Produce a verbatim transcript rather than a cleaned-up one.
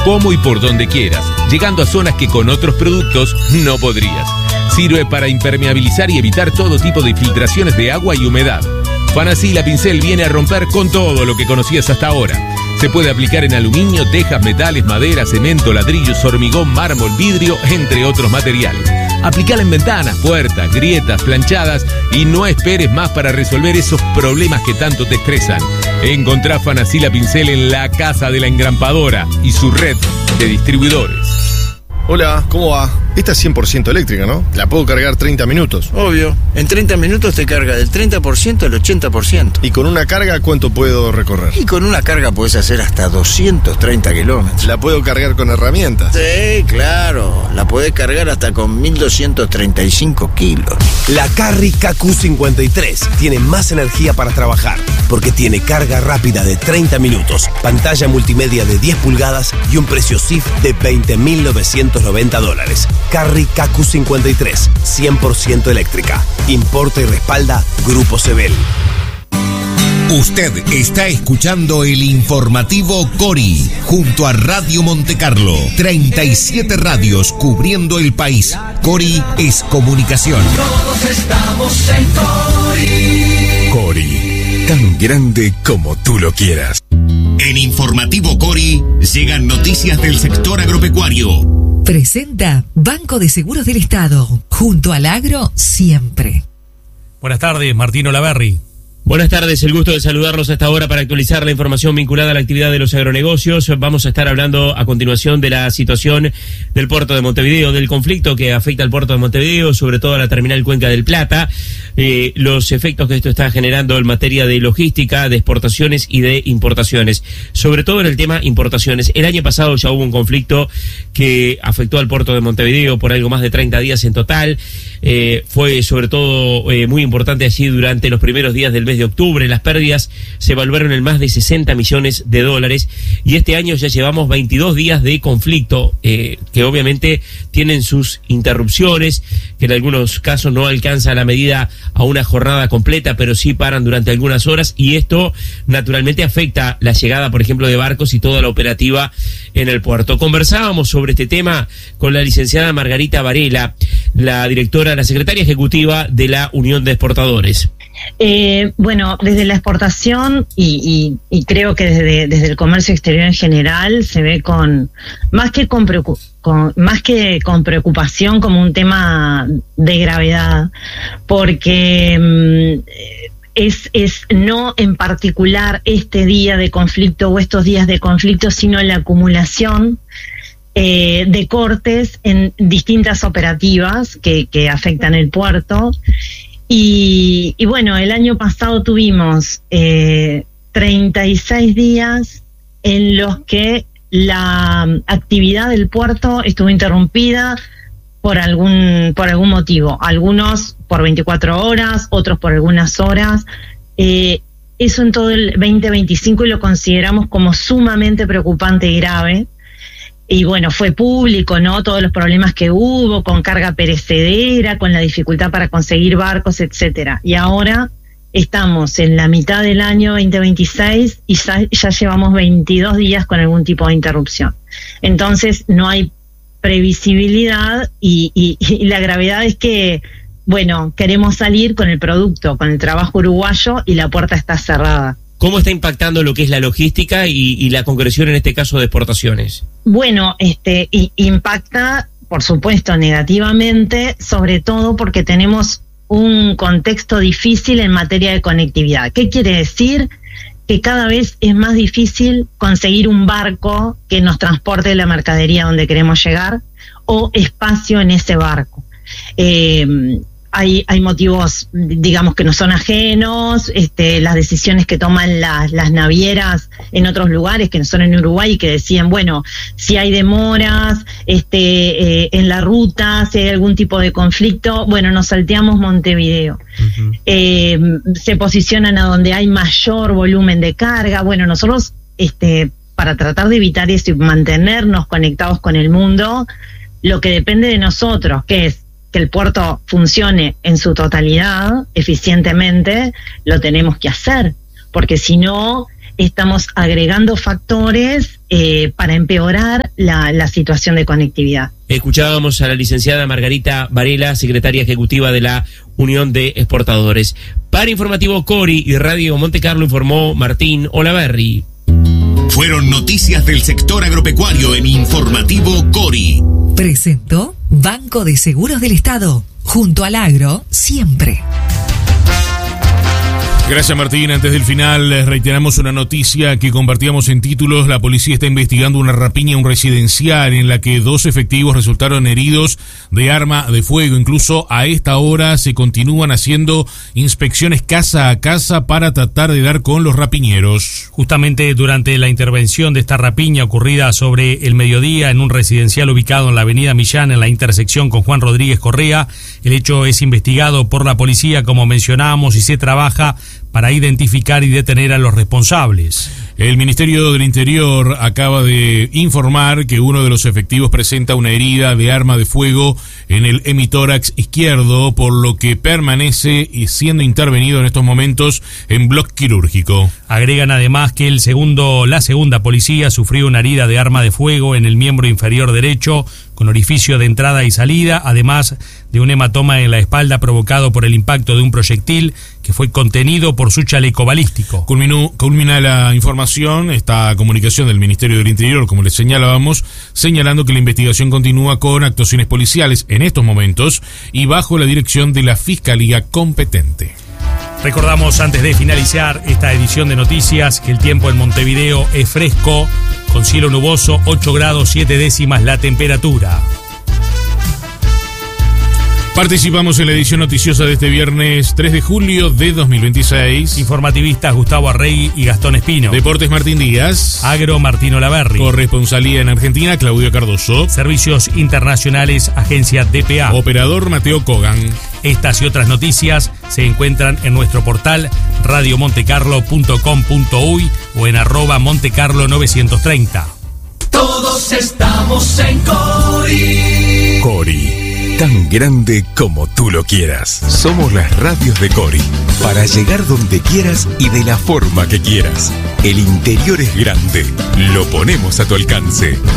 como y por donde quieras, llegando a zonas que con otros productos no podrías. Sirve para impermeabilizar y evitar todo tipo de filtraciones de agua y humedad. Fanacila Pincel viene a romper con todo lo que conocías hasta ahora. Se puede aplicar en aluminio, tejas, metales, madera, cemento, ladrillos, hormigón, mármol, vidrio, entre otros materiales. Aplicala en ventanas, puertas, grietas, planchadas y no esperes más para resolver esos problemas que tanto te estresan. Encontrá Fanacila Pincel en la Casa de la Engrampadora y su red de distribuidores. Hola, ¿cómo va? Esta es cien por ciento eléctrica, ¿no? La puedo cargar treinta minutos. Obvio, en treinta minutos te carga del treinta por ciento al ochenta por ciento. ¿Y con una carga cuánto puedo recorrer? Y con una carga puedes hacer hasta doscientos treinta kilómetros. ¿La puedo cargar con herramientas? Sí, claro, la podés cargar hasta con mil doscientos treinta y cinco kilos. La Carry K Q cincuenta y tres tiene más energía para trabajar, porque tiene carga rápida de treinta minutos, pantalla multimedia de diez pulgadas y un precio S I F de veinte mil novecientos noventa dólares. Carry K Q cincuenta y tres, cien por ciento eléctrica. Importa y respalda Grupo Sebel. Usted está escuchando el informativo Cori, junto a Radio Montecarlo. treinta y siete radios cubriendo el país. Cori es comunicación. Todos estamos en Cori. Cori, tan grande como tú lo quieras. En Informativo Cori llegan noticias del sector agropecuario. Presenta Banco de Seguros del Estado, junto al agro siempre. Buenas tardes, Martín Olaverri. Buenas tardes, el gusto de saludarlos a esta hora para actualizar la información vinculada a la actividad de los agronegocios. Vamos a estar hablando a continuación de la situación del puerto de Montevideo, del conflicto que afecta al puerto de Montevideo, sobre todo a la terminal Cuenca del Plata, eh, los efectos que esto está generando en materia de logística, de exportaciones y de importaciones, sobre todo en el tema importaciones. El año pasado ya hubo un conflicto que afectó al puerto de Montevideo por algo más de treinta días en total. Eh, fue sobre todo eh, muy importante allí durante los primeros días del mes de octubre. Las pérdidas se evaluaron en más de sesenta millones de dólares y este año ya llevamos veintidós días de conflicto eh, que obviamente tienen sus interrupciones, que en algunos casos no alcanza la medida a una jornada completa, pero sí paran durante algunas horas, y esto naturalmente afecta la llegada, por ejemplo, de barcos y toda la operativa en el puerto. Conversábamos sobre este tema con la licenciada Margarita Varela, la directora, la secretaria ejecutiva de la Unión de Exportadores. Eh, bueno, desde la exportación y, y, y creo que desde, desde el comercio exterior en general se ve con más que con, preocup, con más que con preocupación como un tema de gravedad, porque mm, es, es no en particular este día de conflicto o estos días de conflicto, sino la acumulación Eh, de cortes en distintas operativas que, que afectan el puerto. Y, y bueno, el año pasado tuvimos eh, treinta y seis días en los que la actividad del puerto estuvo interrumpida por algún, por algún motivo. Algunos por veinticuatro horas, otros por algunas horas. Eh, eso en todo el veinte veinticinco, y lo consideramos como sumamente preocupante y grave. Y bueno, fue público, ¿no? Todos los problemas que hubo con carga perecedera, con la dificultad para conseguir barcos, etcétera. Y ahora estamos en la mitad del año veinte veintiséis y ya, ya llevamos veintidós días con algún tipo de interrupción. Entonces no hay previsibilidad y, y, y la gravedad es que, bueno, queremos salir con el producto, con el trabajo uruguayo, y la puerta está cerrada. ¿Cómo está impactando lo que es la logística y, y la concreción en este caso de exportaciones? Bueno, este y, impacta, por supuesto, negativamente, sobre todo porque tenemos un contexto difícil en materia de conectividad. ¿Qué quiere decir? Que cada vez es más difícil conseguir un barco que nos transporte la mercadería donde queremos llegar, o espacio en ese barco. Eh, Hay, hay motivos, digamos, que no son ajenos, este, las decisiones que toman las, las navieras en otros lugares que no son en Uruguay, y que decían, bueno, si hay demoras este, eh, en la ruta, si hay algún tipo de conflicto, bueno, nos salteamos Montevideo. Uh-huh. Eh, se posicionan a donde hay mayor volumen de carga. Bueno, nosotros, este, para tratar de evitar eso y mantenernos conectados con el mundo, lo que depende de nosotros, que es que el puerto funcione en su totalidad, eficientemente, lo tenemos que hacer, porque si no, estamos agregando factores eh, para empeorar la, la situación de conectividad. Escuchábamos a la licenciada Margarita Varela, secretaria ejecutiva de la Unión de Exportadores. Para Informativo Cori y Radio Monte Carlo informó Martín Olaverri. Fueron noticias del sector agropecuario en Informativo Cori. Presentó Banco de Seguros del Estado. Junto al agro, siempre. Gracias, Martín. Antes del final, les reiteramos una noticia que compartíamos en títulos. La policía está investigando una rapiña a un residencial en la que dos efectivos resultaron heridos de arma de fuego. Incluso a esta hora se continúan haciendo inspecciones casa a casa para tratar de dar con los rapiñeros. Justamente durante la intervención de esta rapiña ocurrida sobre el mediodía en un residencial ubicado en la avenida Millán, en la intersección con Juan Rodríguez Correa, el hecho es investigado por la policía, como mencionábamos, y se trabaja para identificar y detener a los responsables. El Ministerio del Interior acaba de informar que uno de los efectivos presenta una herida de arma de fuego en el hemitórax izquierdo, por lo que permanece siendo intervenido en estos momentos en bloque quirúrgico. Agregan además que el segundo, la segunda policía sufrió una herida de arma de fuego en el miembro inferior derecho, con orificio de entrada y salida, además de un hematoma en la espalda provocado por el impacto de un proyectil que fue contenido por su chaleco balístico. Culminó, culmina la información, esta comunicación del Ministerio del Interior, como les señalábamos, señalando que la investigación continúa con actuaciones policiales en estos momentos y bajo la dirección de la Fiscalía competente. Recordamos, antes de finalizar esta edición de noticias, que el tiempo en Montevideo es fresco, con cielo nuboso, ocho grados siete décimas la temperatura. Participamos en la edición noticiosa de este viernes tres de julio de dos mil veintiséis. Informativistas Gustavo Arregui y Gastón Espino. Deportes Martín Díaz. Agro Martín Olaverri. Corresponsalía en Argentina Claudio Cardoso. Servicios internacionales Agencia D P A. Operador Mateo Kogan. Estas y otras noticias se encuentran en nuestro portal radio montecarlo punto com punto uy o en arroba montecarlo novecientos treinta. Todos estamos en Cori. Cori. Tan grande como tú lo quieras. Somos las radios de Cori. Para llegar donde quieras y de la forma que quieras. El interior es grande. Lo ponemos a tu alcance.